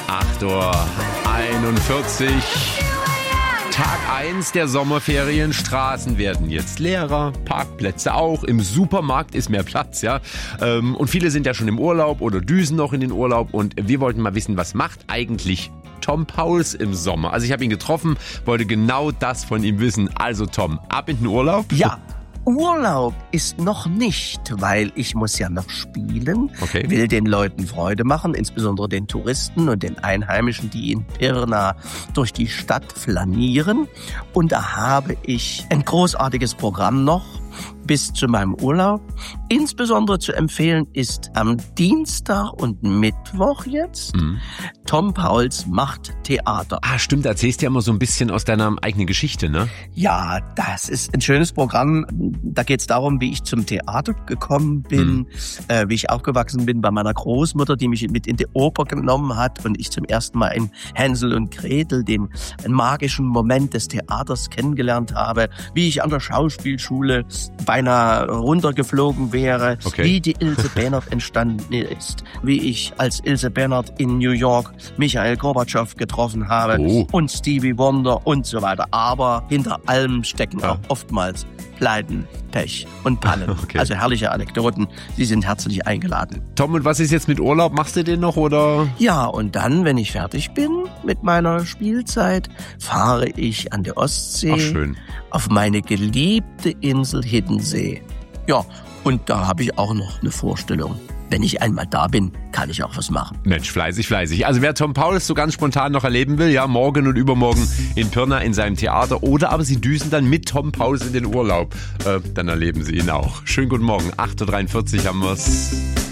8:41 Uhr. Tag 1 der Sommerferien. Straßen werden jetzt leerer, Parkplätze auch. Im Supermarkt ist mehr Platz, ja. Und viele sind ja schon im Urlaub oder düsen noch in den Urlaub. Und wir wollten mal wissen, was macht eigentlich Tom Pauls im Sommer? Also ich habe ihn getroffen, wollte genau das von ihm wissen. Also Tom, ab in den Urlaub? Ja. Urlaub ist noch nicht, weil ich muss ja noch spielen, Okay. will den Leuten Freude machen, insbesondere den Touristen und den Einheimischen, die in Pirna durch die Stadt flanieren. Und da habe ich ein großartiges Programm noch bis zu meinem Urlaub. Insbesondere zu empfehlen ist am Dienstag und Mittwoch jetzt Tom Pauls macht Theater. Ah, stimmt, da erzählst du ja immer so ein bisschen aus deiner eigenen Geschichte, ne? Ja, das ist ein schönes Programm. Da geht es darum, wie ich zum Theater gekommen bin, wie ich aufgewachsen bin bei meiner Großmutter, die mich mit in die Oper genommen hat und ich zum ersten Mal in Hänsel und Gretel den magischen Moment des Theaters kennengelernt habe, wie ich an der Schauspielschule beinahe runtergeflogen wäre, Okay. wie die Ilse Bennert entstanden ist, wie ich als Ilse Bennert in New York Michael Gorbatschow getroffen habe und Stevie Wonder und so weiter. Aber hinter allem stecken auch oftmals Pleiten, Pech und Pannen. Okay. Also herrliche Anekdoten. Sie sind herzlich eingeladen. Tom, und was ist jetzt mit Urlaub? Machst du den noch oder? Ja, und dann, wenn ich fertig bin mit meiner Spielzeit, fahre ich an die Ostsee Ach, schön. auf meine geliebte Insel Hiddensee. Ja, und da habe ich auch noch eine Vorstellung. Wenn ich einmal da bin, kann ich auch was machen. Mensch, fleißig. Also wer Tom Pauls so ganz spontan noch erleben will, ja, morgen und übermorgen in Pirna in seinem Theater oder aber Sie düsen dann mit Tom Pauls in den Urlaub, dann erleben Sie ihn auch. Schönen guten Morgen, 8:43 Uhr haben wir's.